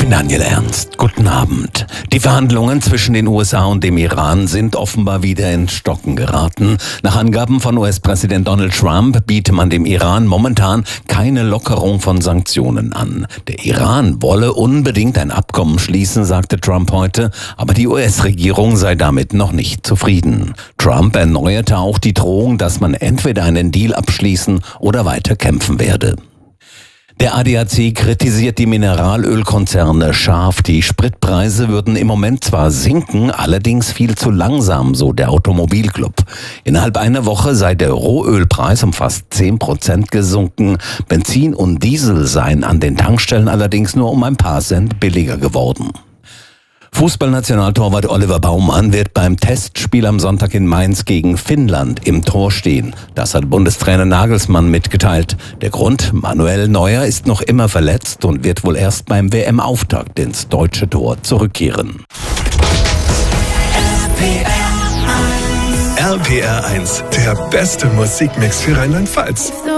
bin Daniel Ernst. Guten Abend. Die Verhandlungen zwischen den USA und dem Iran sind offenbar wieder ins Stocken geraten. Nach Angaben von US-Präsident Donald Trump biete man dem Iran momentan keine Lockerung von Sanktionen an. Der Iran wolle unbedingt ein Abkommen schließen, sagte Trump heute, aber die US-Regierung sei damit noch nicht zufrieden. Trump erneuerte auch die Drohung, dass man entweder einen Deal abschließen oder weiter kämpfen werde. Der ADAC kritisiert die Mineralölkonzerne scharf. Die Spritpreise würden im Moment zwar sinken, allerdings viel zu langsam, so der Automobilclub. Innerhalb einer Woche sei der Rohölpreis um fast 10% gesunken. Benzin und Diesel seien an den Tankstellen allerdings nur um ein paar Cent billiger geworden. Fußballnationaltorwart Oliver Baumann wird beim Testspiel am Sonntag in Mainz gegen Finnland im Tor stehen. Das hat Bundestrainer Nagelsmann mitgeteilt. Der Grund: Manuel Neuer ist noch immer verletzt und wird wohl erst beim WM-Auftakt ins deutsche Tor zurückkehren. RPR 1, der beste Musikmix für Rheinland-Pfalz.